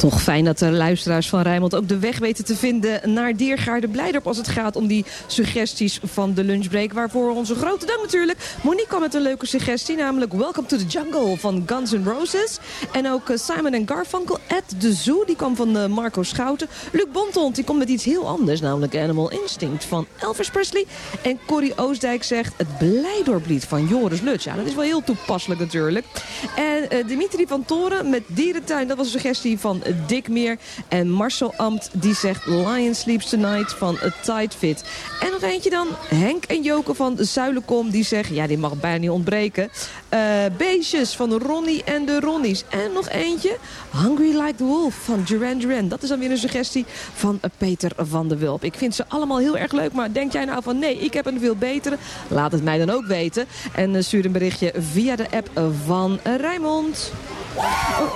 Toch fijn dat de luisteraars van Rijnmond ook de weg weten te vinden naar Diergaarde-Blijdorp als het gaat om die suggesties van de lunchbreak. Waarvoor onze grote dank natuurlijk. Monique kwam met een leuke suggestie, namelijk Welcome to the Jungle van Guns N' Roses. En ook Simon & Garfunkel at the Zoo, die kwam van Marco Schouten. Luc Bontont, die komt met iets heel anders, namelijk Animal Instinct van Elvis Presley. En Corrie Oostdijk zegt het Blijdorplied van Joris Luts. Ja, dat is wel heel toepasselijk natuurlijk. En Dimitri van Toren met Dierentuin, dat was een suggestie van Dick Meer. En Marcel Ambt, die zegt Lion Sleeps Tonight van A Tight Fit. En nog eentje dan, Henk en Joke van de Zuilenkom, die zeggen, ja, die mag bijna niet ontbreken. Beestjes van Ronnie en de Ronnies. En nog eentje, Hungry Like the Wolf van Duran Duran. Dat is dan weer een suggestie van Peter van der Wulp. Ik vind ze allemaal heel erg leuk, maar denk jij nou van nee, ik heb een veel betere? Laat het mij dan ook weten. En stuur een berichtje via de app van Rijnmond.